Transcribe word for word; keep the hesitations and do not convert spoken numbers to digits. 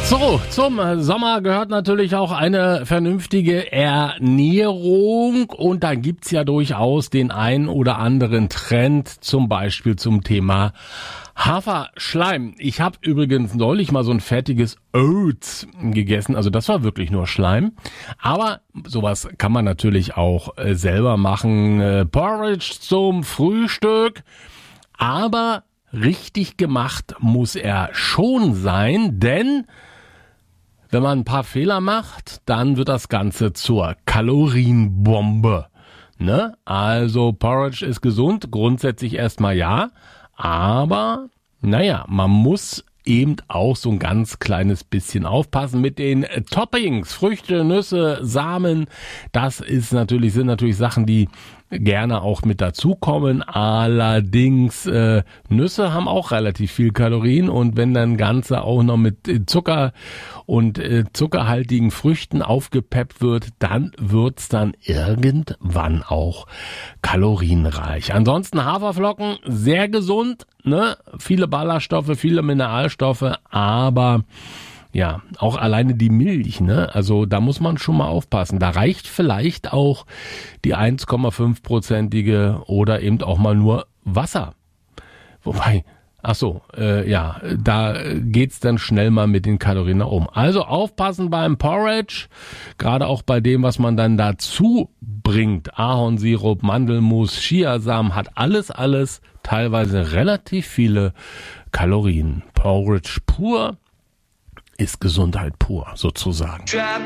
So, zum Sommer gehört natürlich auch eine vernünftige Ernährung und da gibt's ja durchaus den ein oder anderen Trend, zum Beispiel zum Thema Haferschleim. Ich habe übrigens neulich mal so ein fertiges Oats gegessen, also das war wirklich nur Schleim, aber sowas kann man natürlich auch äh, selber machen. Äh, Porridge zum Frühstück, aber richtig gemacht muss er schon sein, denn wenn man ein paar Fehler macht, dann wird das Ganze zur Kalorienbombe. Ne? Also Porridge ist gesund, grundsätzlich erstmal ja, aber naja, man muss eben auch so ein ganz kleines bisschen aufpassen mit den Toppings, Früchte, Nüsse, Samen. Das ist natürlich, sind natürlich Sachen, die gerne auch mit dazukommen. Allerdings äh, Nüsse haben auch relativ viel Kalorien und wenn dann Ganze auch noch mit Zucker und äh, zuckerhaltigen Früchten aufgepeppt wird, dann wird's dann irgendwann auch kalorienreich. Ansonsten Haferflocken, sehr gesund, ne? Viele Ballaststoffe, viele Mineralstoffe, aber ja, auch alleine die Milch, ne? Also da muss man schon mal aufpassen. Da reicht vielleicht auch die eins Komma fünf prozentige oder eben auch mal nur Wasser. Wobei, ach so, äh, ja, da geht's dann schnell mal mit den Kalorien nach oben. Also aufpassen beim Porridge, gerade auch bei dem, was man dann dazu bringt. Ahornsirup, Mandelmus, Chiasamen, hat alles, alles teilweise relativ viele Kalorien. Porridge pur ist Gesundheit pur, sozusagen.